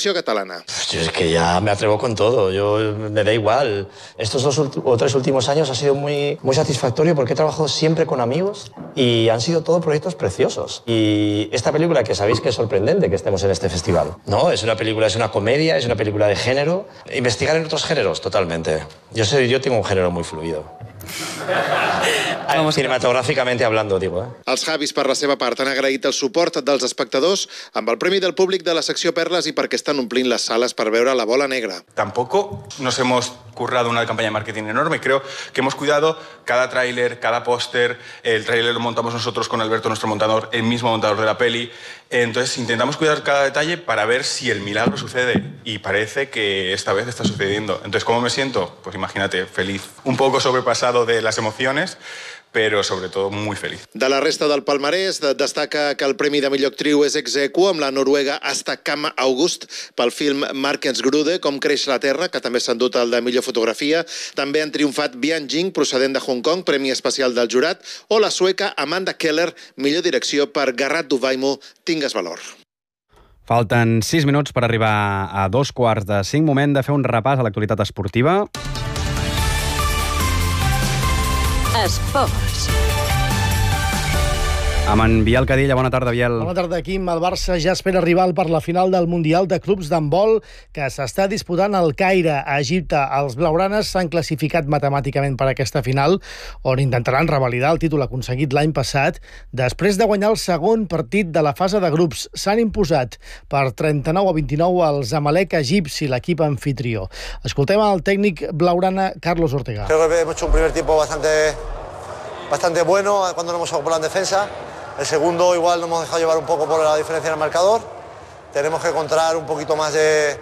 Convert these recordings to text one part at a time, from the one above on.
selecció catalana. Yo es que ya me atrevo con todo, me da igual. Estos 2 o 3 últimos años ha sido muy satisfactorio porque he trabajado siempre con amigos y han sido todos proyectos preciosos. Y esta película, que sabéis que es sorprendente que estemos en este festival, ¿no? Es una comedia, es una película de género. Investigar en otros géneros, totalmente. Yo tengo un género muy fluido. Cinematográficamente hablando, digo. Els Javis, per la seva part, han agraït el suport dels espectadors amb el premi del públic de la secció Perles i perquè estan omplint les sales per veure La Bola Negra. Tampoco nos hemos currado una campaña de marketing enorme. Creo que hemos cuidado cada tráiler, cada póster. El tráiler lo montamos nosotros con Alberto, nuestro montador, el mismo montador de la peli. Entonces intentamos cuidar cada detalle para ver si el milagro sucede. Y parece que esta vez está sucediendo. Entonces, ¿cómo me siento? Pues imagínate, feliz. Un poco sobrepasado de las emociones, però sobretot molt feliç. De la resta del palmarès, destaca que el premi de millor actriu és ex aequo amb la noruega Asta Kam August pel film Markensgrude, Com creix la terra, que també s'ha endut el de millor fotografia. També han triomfat Bian Jing, procedent de Hong Kong, premi especial del jurat, o la sueca Amanda Keller, millor direcció per Garrat Duvaimo, Tingues valor. Falten 6 minuts per arribar a 4:45. Moment de fer un repàs a l'actualitat esportiva. Esports. Amb en Biel Cadilla. Bona tarda, Biel. Bona tarda, Quim. El Barça ja espera rival per la final del Mundial de Clubs d'handbol que s'està disputant al Caire, a Egipte. Els blaugranes s'han classificat matemàticament per aquesta final, on intentaran revalidar el títol aconseguit l'any passat. Després de guanyar el segon partit de la fase de grups, s'han imposat per 39-29 als Zamalek egipci, l'equip anfitrió. Escoltem el tècnic blaugrana Carlos Ortega. Creo que hemos hecho un primer tiempo bastante bueno cuando nos hemos ocupado en defensa. El segundo igual nos hemos dejado llevar un poco por la diferencia en el marcador. Tenemos que encontrar un poquito más de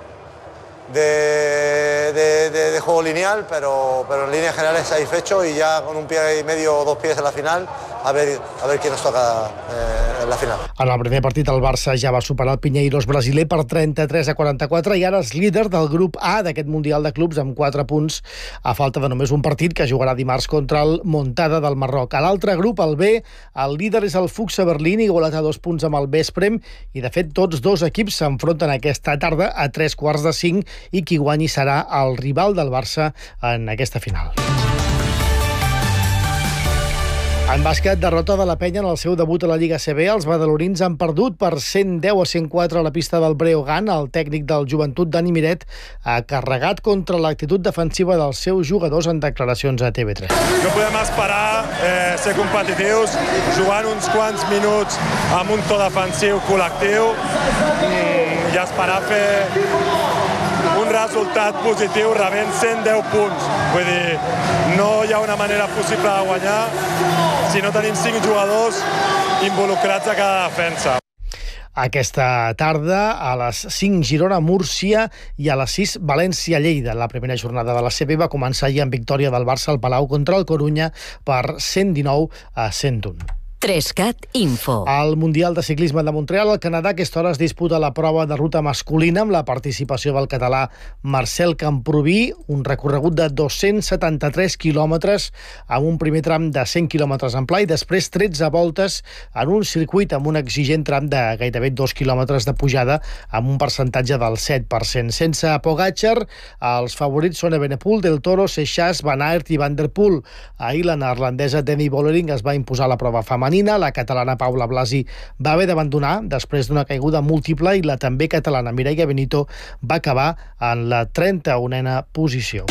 juego lineal, pero en líneas generales satisfecho y ya con un pie y medio o 2 pies en la final, a ver quién nos toca en la final. En el primer partit el Barça ja va superar el Pinheiros brasiler per 33-44 i ara és líder del grup A d'aquest Mundial de Clubs amb 4 punts a falta de només un partit que jugarà dimarts contra el Montada del Marroc. A l'altre grup, el B, el líder és el Fuchs Berlín, igualat a 2 punts amb el Vesprem i de fet tots 2 equips s'enfronten aquesta tarda a 3:45 i qui guanyi serà el rival del Barça en aquesta final. En bàsquet, derrota de la Penya en el seu debut a la Lliga CB. Els badalonins han perdut per 110-104 a la pista del Breogán. El tècnic del Joventut, Dani Miret, ha carregat contra l'actitud defensiva dels seus jugadors en declaracions a TV3. No podem esperar ser competitius, jugant uns quants minuts amb un to defensiu col·lectiu i esperar fer un resultat positiu rebent 110 punts. Vull dir, no hi ha una manera possible de guanyar si no tenim 5 jugadors involucrats a cada defensa. Aquesta tarda, a les 5, Girona-Múrcia i a les 6, València-Lleida. La primera jornada de la CB va començar ahir amb victòria del Barça al Palau contra el Corunya per 119-101. 3CAT Info. Al Mundial de Ciclisme de Montreal, al Canadà, a aquesta hora es disputa la prova de ruta masculina amb la participació del català Marcel Camprubí, un recorregut de 273 quilòmetres amb un primer tram de 100 quilòmetres en pla i després 13 voltes en un circuit amb un exigent tram de gairebé 2 quilòmetres de pujada amb un percentatge del 7%. Sense Pogačar, els favorits són Evenepoel, Del Toro, Seixas, Van Aert i Van der Poel. Ahir la neerlandesa Demi Vollering es va imposar la prova femenina. La catalana Paula Blasi va haver d'abandonar després d'una caiguda múltiple i la també catalana Mireia Benito va acabar en la 31a posició.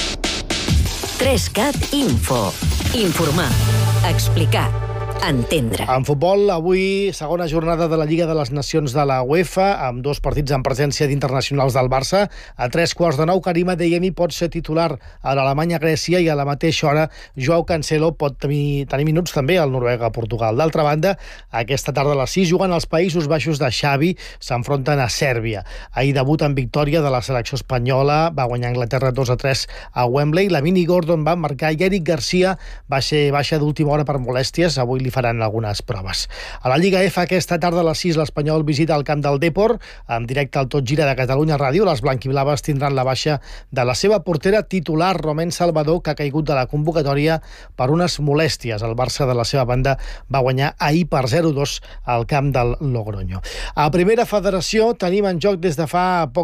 3CAT Info. Informar, explicar, entendre. En futbol, avui, segona jornada de la Lliga de les Nacions de la UEFA, amb 2 partits en presència d'internacionals del Barça. A 3:15, Karim Adeyemi pot ser titular a l'Alemanya-Grècia i a la mateixa hora Joao Cancelo pot tenir minuts també al Noruega-Portugal. D'altra banda, aquesta tarda a les 6 juguen els Països Baixos de Xavi, s'enfronten a Sèrbia. Ahir debut en victòria de la selecció espanyola, va guanyar Anglaterra 2-3 a Wembley. La Vini Gordon va marcar i Eric Garcia va ser baixa d'última hora per molèsties. Avui li faran algunes proves. A la Lliga F, aquesta tarda a les 6, l'Espanyol visita el camp del Depor. En directe al Tot Gira de Catalunya Ràdio, les blanquiblaves tindran la baixa de la seva portera titular, Romain Salvador, que ha caigut de la convocatòria per unes molèsties. El Barça, de la seva banda, va guanyar ahir per 0-2 al camp del Logroño. A Primera Federació tenim en joc des de fa poc